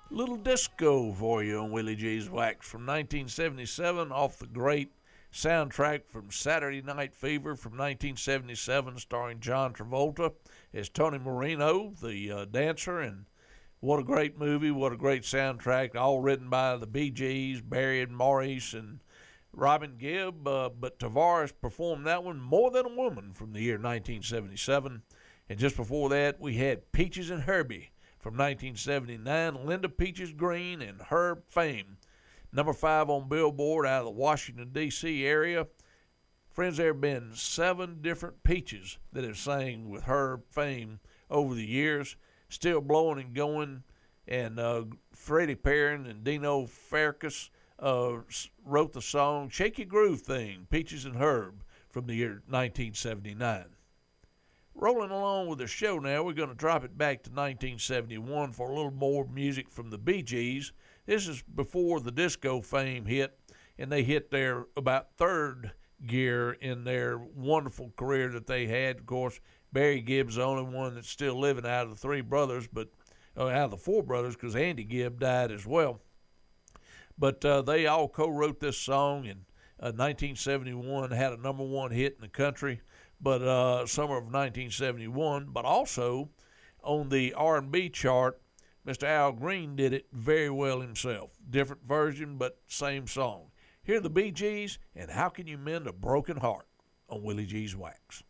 Little disco for you on Willie G's Wax from 1977 off the great soundtrack from Saturday Night Fever from 1977 starring John Travolta as Tony Marino, the dancer, and what a great movie, what a great soundtrack, all written by the Bee Gees, Barry and Maurice and Robin Gibb, but Tavares performed that one, More Than a Woman, from the year 1977. And just before that, we had Peaches and Herbie from 1979, Linda Peaches Green and Herb Fame. Number 5 on Billboard out of the Washington, D.C. area. Friends, there have been 7 different Peaches that have sang with Herb Fame over the years, still blowing and going. And Freddie Perrin and Dino Farkas wrote the song Shake Your Groove Thing, Peaches and Herb, from the year 1979. Rolling along with the show now, we're going to drop it back to 1971 for a little more music from the Bee Gees. This is before the disco fame hit, and they hit their about third gear in their wonderful career that they had. Of course, Barry Gibb's the only one that's still living out of the 3 brothers, but out of the 4 brothers, because Andy Gibb died as well. But they all co-wrote this song in 1971, had a number 1 hit in the country, but summer of 1971. But also on the R&B chart, Mr. Al Green did it very well himself. Different version, but same song. Here are the Bee Gees, and How Can You Mend a Broken Heart on Willie G's Wax.